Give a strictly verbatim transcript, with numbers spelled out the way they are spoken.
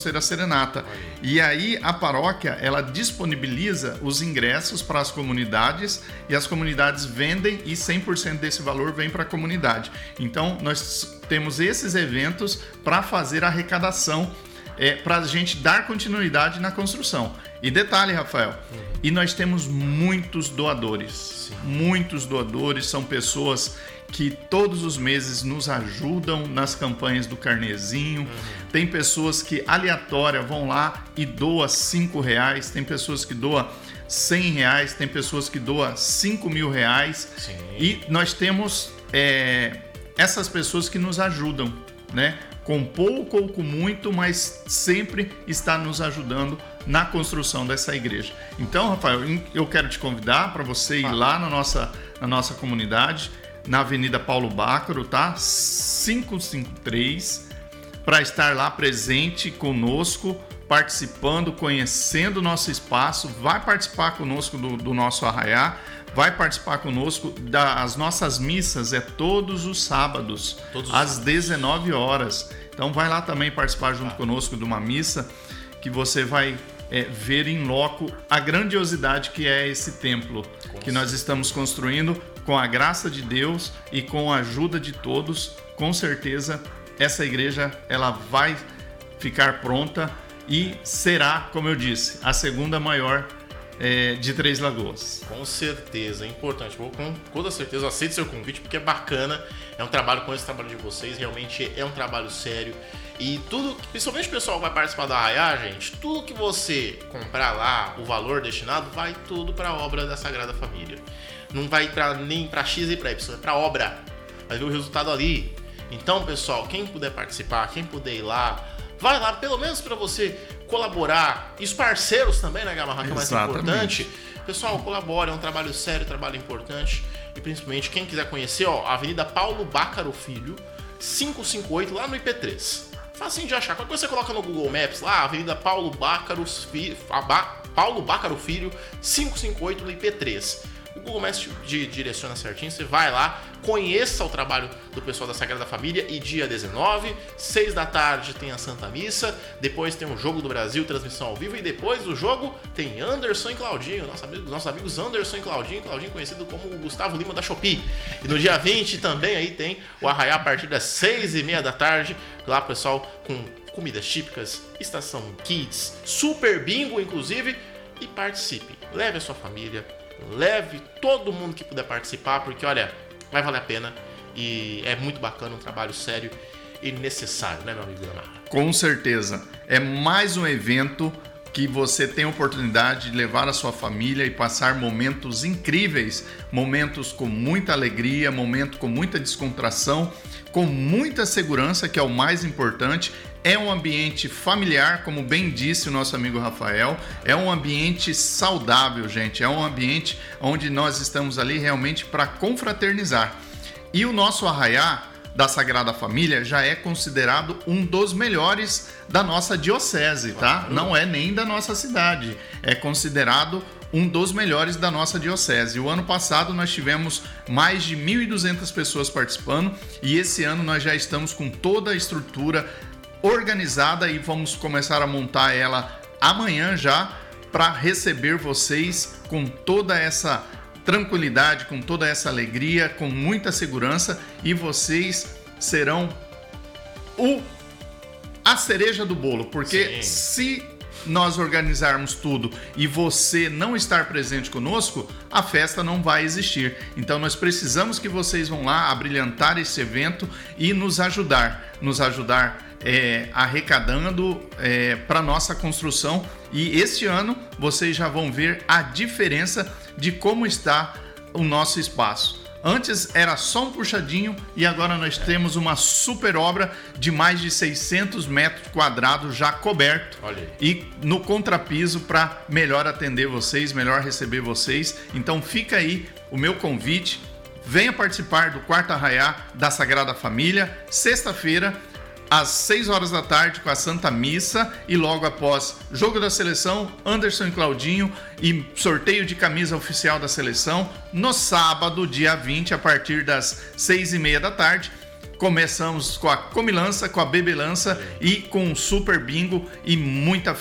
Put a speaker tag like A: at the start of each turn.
A: ser a serenata. E aí a paróquia, ela disponibiliza os ingressos para as comunidades e as comunidades vendem e cem por cento desse valor vem para a comunidade. Então nós temos esses eventos para fazer a arrecadação, é, para a gente dar continuidade na construção. E detalhe, Rafael, uhum. e nós temos muitos doadores. Sim. Muitos doadores, são pessoas que todos os meses nos ajudam nas campanhas do Carnezinho. Uhum. Tem pessoas que aleatória vão lá e doam cinco reais, tem pessoas que doam cem reais, tem pessoas que doam cinco mil reais. Sim. E nós temos é, essas pessoas que nos ajudam, né? Com pouco ou com muito, mas sempre está nos ajudando na construção dessa igreja. Então, Rafael, eu quero te convidar para você ir lá na nossa, na nossa comunidade, na Avenida Paulo Bácaro, tá? quinhentos e cinquenta e três, para estar lá presente conosco, participando, conhecendo o nosso espaço. Vai participar conosco do, do nosso arraiá, vai participar conosco das nossas missas, é todos os sábados, todos os às sábados. dezenove horas. Então vai lá também participar junto ah. conosco de uma missa, que você vai é, ver em loco a grandiosidade que é esse templo, com que nós estamos construindo com a graça de Deus e com a ajuda de todos. Com certeza essa igreja ela vai ficar pronta e será, como eu disse, a segunda maior é, de Três Lagoas.
B: Com certeza, é importante. Vou com toda certeza, aceito seu convite porque é bacana. É um trabalho com esse trabalho de vocês, realmente é um trabalho sério. E tudo, principalmente o pessoal que vai participar da Arraiá, gente, tudo que você comprar lá, o valor destinado, vai tudo para a obra da Sagrada Família. Não vai pra, nem para X e para Y, é para obra. Vai ver o resultado ali. Então, pessoal, quem puder participar, quem puder ir lá, vai lá, pelo menos para você colaborar. E os parceiros também, né, Gamarra, que é mais importante. Pessoal, colabore, é um trabalho sério, um trabalho importante. E principalmente, quem quiser conhecer, ó, Avenida Paulo Bácaro Filho, quinhentos e cinquenta e oito, lá no I P três. Facinho de achar. Qualquer coisa você coloca no Google Maps lá, Avenida Paulo Bácaro Filho, Paulo Bácaro Filho, quinhentos e cinquenta e oito, no I P três. O Google Maps te direciona certinho, você vai lá, conheça o trabalho do pessoal da Sagrada Família. E dia dezenove, seis da tarde tem a Santa Missa, depois tem o Jogo do Brasil, transmissão ao vivo, e depois do jogo tem Anderson e Claudinho, nossos amigos, nossos amigos Anderson e Claudinho, Claudinho conhecido como o Gustavo Lima da Shopee. E no dia vinte também aí tem o arraiá a partir das seis e meia da tarde, lá pessoal com comidas típicas, estação Kids, super bingo inclusive, e participe, leve a sua família, leve todo mundo que puder participar, porque olha, vai valer a pena e é muito bacana, um trabalho sério e necessário, né, meu amigo Gamarra?
A: Com certeza, é mais um evento que você tem a oportunidade de levar a sua família e passar momentos incríveis, momentos com muita alegria, momentos com muita descontração, com muita segurança, que é o mais importante. É um ambiente familiar, como bem disse o nosso amigo Rafael, é um ambiente saudável, gente, é um ambiente onde nós estamos ali realmente para confraternizar. E o nosso arraiá da Sagrada Família já é considerado um dos melhores da nossa diocese, tá? Não é nem da nossa cidade, é considerado um dos melhores da nossa diocese. O ano passado nós tivemos mais de mil e duzentas pessoas participando e esse ano nós já estamos com toda a estrutura organizada e vamos começar a montar ela amanhã já para receber vocês com toda essa tranquilidade, com toda essa alegria, com muita segurança, e vocês serão o, a cereja do bolo, porque Sim. se nós organizarmos tudo e você não estar presente conosco, a festa não vai existir. Então nós precisamos que vocês vão lá abrilhantar esse evento e nos ajudar, nos ajudar é, arrecadando é, para nossa construção. E este ano vocês já vão ver a diferença de como está o nosso espaço. Antes era só um puxadinho e agora nós temos uma super obra de mais de seiscentos metros quadrados já coberto. Olha aí. E no contrapiso para melhor atender vocês, melhor receber vocês. Então fica aí o meu convite, venha participar do quarto arraiá da Sagrada Família, sexta-feira, às seis horas da tarde, com a Santa Missa, e logo após Jogo da Seleção, Anderson e Claudinho, e sorteio de camisa oficial da seleção, no sábado, dia vinte, a partir das seis e meia da tarde, começamos com a comilança, com a bebelança e com o super bingo e muita